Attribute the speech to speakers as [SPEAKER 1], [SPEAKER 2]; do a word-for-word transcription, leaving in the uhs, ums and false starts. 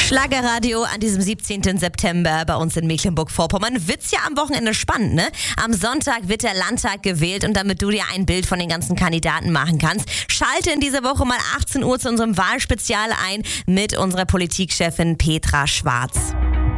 [SPEAKER 1] Schlagerradio an diesem siebzehnten September bei uns in Mecklenburg-Vorpommern. Wird's ja am Wochenende spannend, ne? Am Sonntag wird der Landtag gewählt und damit du dir ein Bild von den ganzen Kandidaten machen kannst, schalte in dieser Woche mal achtzehn Uhr zu unserem Wahlspezial ein mit unserer Politikchefin Petra Schwarz.